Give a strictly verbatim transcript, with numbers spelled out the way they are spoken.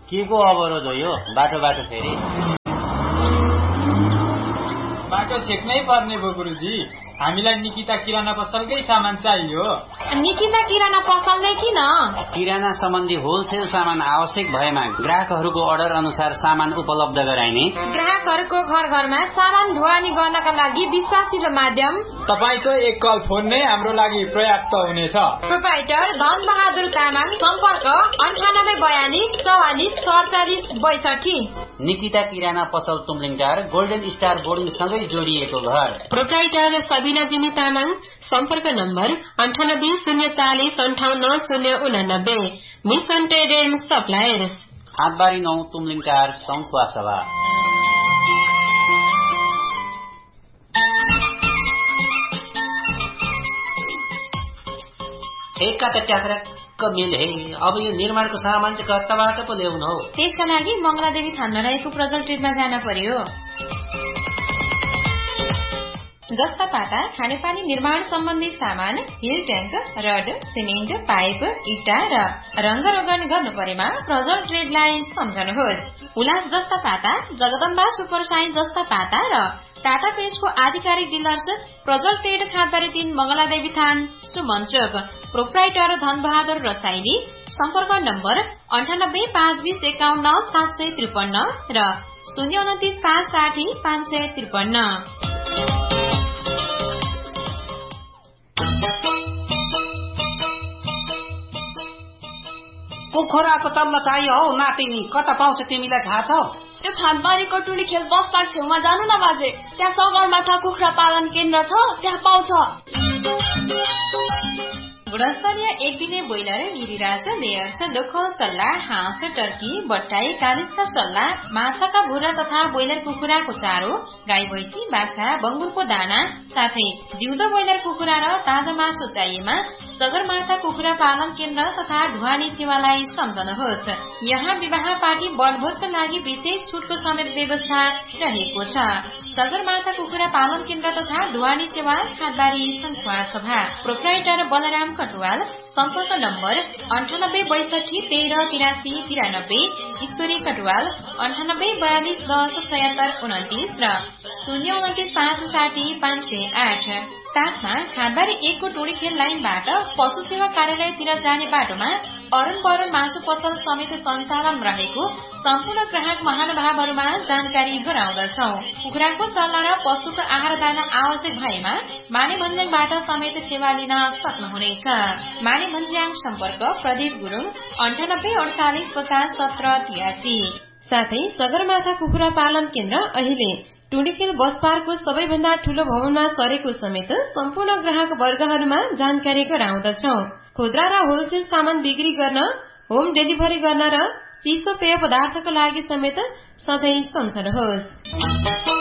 के को अवरोध हो यो? बाटो बाटो फेरि बाटो छेक्नै पर्ने भयो गुरुजी। हामीलाई निकिता किराना पसलकै सामान चाहियो। निकिता किराना पसलले किन? किराना सम्बन्धी होलसेल सामान आवश्यक भएमा ग्राहकहरूको अर्डर अनुसार सामान उपलब्ध गराइने, ग्राहकहरूको घर घरमा सामान ढुवानी गर्नका लागि विश्वासिलो माध्यम। तपाईको एक कल फोन नै हाम्रो लागि पर्याप्त हुनेछ। प्रोप्राइटर धन बहादुर तामाङ, सम्पर्क अन्ठानब्बे बयालिस चौवालिस सडचालिस बैसठी। निकिता किराना पसल तुमलिङटार गोल्डन स्टार बोर्डिङ सँगै जोडिएको घर। प्रोप्राइटर सबिना जिमी तामाङ, सम्पर्क नम्बर अन्ठानब्बे शून्य चालिस अन्ठाउन्न शून्य उनानब्बे। मिसन ट्रेड एन्ड सप्लायर्स, हातबारी नौ तुमलिङटार सङ्खुवा सभा। एका त ट्याक्राक मिल हे। अब यो निर्माणको सामान चाहिँ कताबाट पो ल्याउनु हो? त्यसका लागि मंगलादेवी थानमा रहेको प्रजल ट्रेडमा जान पर्यो। जस्ता पाता खानेपानी निर्माण सम्बन्धी सामान, hill tank, rod, cement, pipe, इटा र रंग रोगन गर्नु परेमा प्रजल ट्रेडलाई सम्झनुहोस्। उलास जस्ता पाता, जगदम्बा सुपर साइन जस्ता पाता र टाटा पेजको आधिकारिक डिलर्स प्रजल ट्रेड खातबारी तीन मंगलादेवी थान सुमन चोक। प्रोप्राइटर धन बहादुर रसाइली, सम्पर्क नम्बर अन्ठानब्बे पाँच बीस एकाउन्न सात सय त्रिपन्न र शून्य उन्तिस पाँच साठी पाँच सय त्रिपन्न। पोखराको तल्लो चाहियो हौ नातिनी, कता पाउँछ तिमीलाई थाहा छ? त्यो खानबारीको टुली खेल बस पार्क छेउमा जानु न बाजे। त्यहाँ सगरमाथा कुखुरा पालन केन्द्र छ, त्यहाँ पाउँछ। गुणस्तरीय एक दिने ब्रोइलर, गिरिराज, लेयर्स, लोकल चल्ला, हाँस, टर्की, बट्टाई, कालिजका चल्ला, माछाका भुरा तथा ब्रोइलर कुखुराको चारो, गाई भैँसी, बाख्रा, बंगुरको दाना साथै जिउँदो ब्रोइलर कुखुरा र ताजा मासु चाहिएमा सगरमाथा कुखुरा पालन केन्द्र तथा ढुवानी सेवालाई सम्झनुहोस्। यहाँ विवाह पार्टी वनभोजका लागि विशेष छुटको समेत व्यवस्था रहेको छ। सगरमाथा कुखुरा पालन केन्द्र तथा ढुवानी सेवा खातबारी सङ्खुवा सभा। प्रोप्राइटर बलराम कटुवाल, सम्पर्क नम्बर अन्ठानब्बे बैसठी तेह्र तिरासी तिरानब्बे। ईश्वरी कटुवाल, अन्ठानब्बे बयालिस दस छयत्तर उन्तिस र शून्य उन्तिस पाँच साठी पाँच सय आठ। साथमा खातबारी एकको टोडी खेल लाइनबाट पशु सेवा कार्यालयतिर जाने बाटोमा अरुण बरुण मासु पसल समेत सञ्चालन रहेको सम्पूर्ण ग्राहक महानुभावहरूमा जानकारी गराउँदछौ। कुखुराको चल्ला र पशुको आहार दाना आवश्यक भएमा माने भन्ज्याङबाट समेत सेवा लिन सक्नुहुनेछ। माने भन्ज्याङ सम्पर्क प्रदीप गुरुङ, अन्ठानब्बे अडचालिस पचास सत्र तिरासी। साथै सगरमाथा कुखुरा पालन केन्द्र अहिले टुडीखेल बस पार्कको सबैभन्दा ठूलो भवनमा सरेको समेत सम्पूर्ण ग्राहक वर्गहरूमा जानकारी गराउँदछौ। खुद्रा र होलसेल सामान बिक्री गर्न, होम डेलिभरी गर्न र चिसो पेय पदार्थको लागि समेत सधैँ सम्झनुहोस्।